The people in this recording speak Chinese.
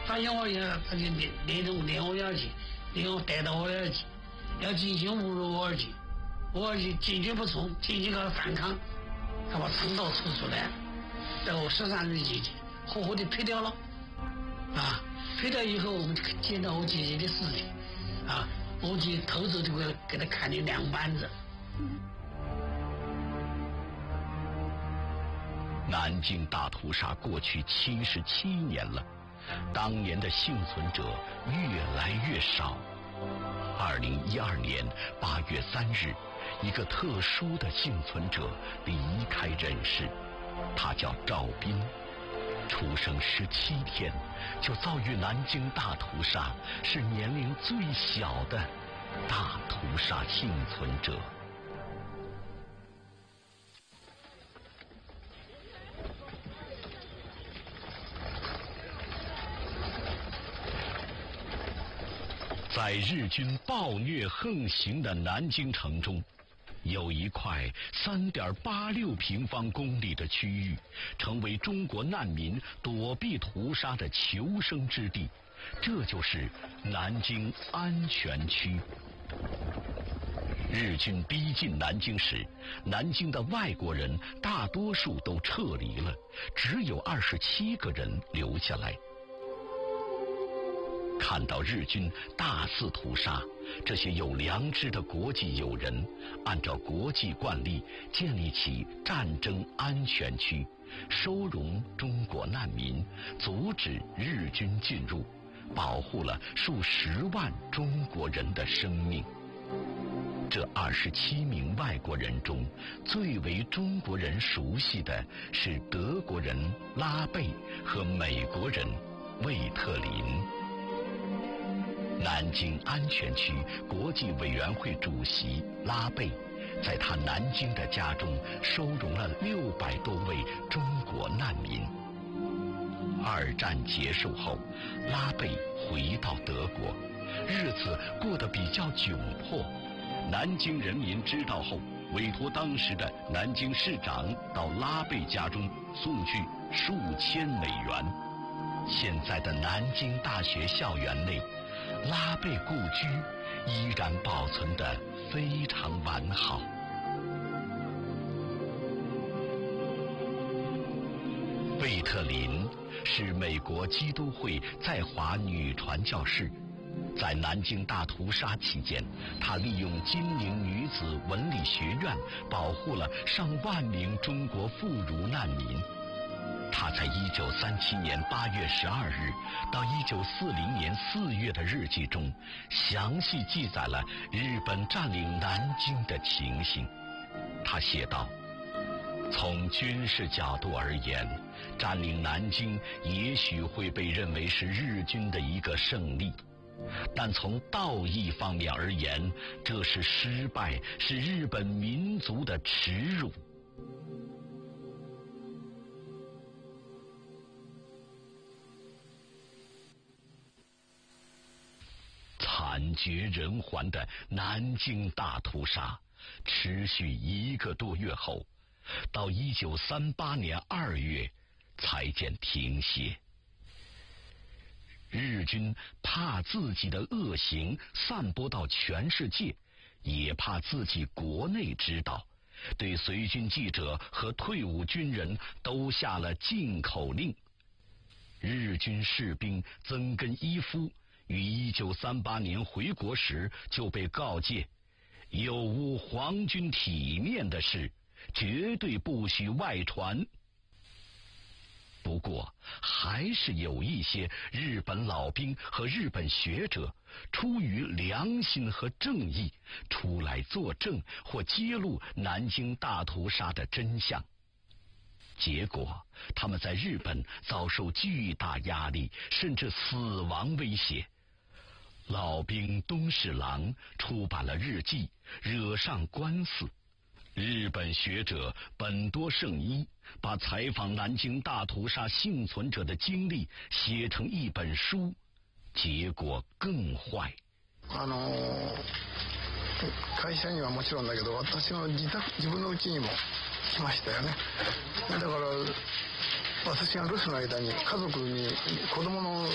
发现我以后，他就连我要去，连我带到我那儿去，要进行侮辱我儿去，我儿去坚决不从，进行个反抗，他把肠道抽出来，在我13日期间活活的撇掉了，啊，撇掉以后，我们见到我姐姐的尸体，啊，我就偷走就给他砍了2板子。 南京大屠杀过去77年了，当年的幸存者越来越少。2012年8月3日，一个特殊的幸存者离开人世，他叫赵斌，出生17天就遭遇南京大屠杀，是年龄最小的大屠杀幸存者。在日军暴虐横行的南京城中，有一块3.86平方公里的区域，成为中国难民躲避屠杀的求生之地，这就是南京安全区。日军逼近南京时，南京的外国人大多数都撤离了，只有27个人留下来。看到日军大肆屠杀，这些有良知的国际友人按照国际惯例建立起战争安全区，收容中国难民，阻止日军进入，保护了数10万中国人的生命。这27名外国人中，最为中国人熟悉的是德国人拉贝和美国人魏特林。南京安全区国际委员会主席拉贝在他南京的家中收容了600多位中国难民。2战结束后，拉贝回到德国，日子过得比较窘迫。南京人民知道后，委托当时的南京市长到拉贝家中送去数千美元。现在的南京大学校园内，拉贝故居依然保存得非常完好。魏特林是美国基督会在华女传教士，在南京大屠杀期间，他利用金陵女子文理学院保护了上万名中国妇孺难民。他在1937年8月12日到1940年4月的日记中，详细记载了日本占领南京的情形。他写道：从军事角度而言，占领南京也许会被认为是日军的一个胜利，但从道义方面而言，这是失败，是日本民族的耻辱。惨绝人寰的南京大屠杀持续1个多月后，到1938年2月才见停歇。日军怕自己的恶行散播到全世界，也怕自己国内知道，对随军记者和退伍军人都下了禁口令。日军士兵曾根一夫于1938年回国时就被告诫，有污皇军体面的事，绝对不许外传。不过，还是有一些日本老兵和日本学者出于良心和正义，出来作证或揭露南京大屠杀的真相。结果，他们在日本遭受巨大压力，甚至死亡威胁。老兵东侍郎出版了日记，惹上官司。日本学者本多胜一把采访南京大屠杀幸存者的经历写成一本书，结果更坏。 会社にはもちろんだけど、私の自分の家にも来ましたよね。だから私が留守の間に家族に子供の